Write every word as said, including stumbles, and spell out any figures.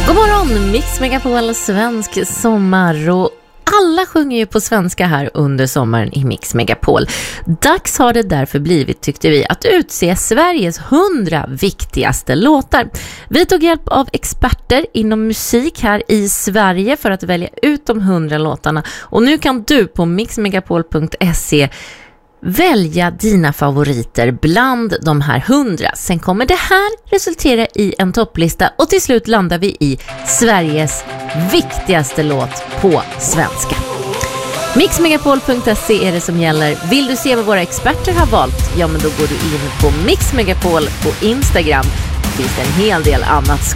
God morgon, Mix Megapol svensk sommar, och alla sjunger ju på svenska här under sommaren i Mix Megapol. Dags har det därför blivit, tyckte vi, att utse Sveriges hundra viktigaste låtar. Vi tog hjälp av experter inom musik här i Sverige för att välja ut de hundra låtarna. Och nu kan du på mix megapol punkt se välja dina favoriter bland de här hundra. Sen kommer det här resultera i en topplista och till slut landar vi i Sveriges viktigaste låt på svenska. mix megapol punkt se är det som gäller. Vill du se vad våra experter har valt? Ja, men då går du in på Mix Megapol på Instagram. Det finns en hel del annat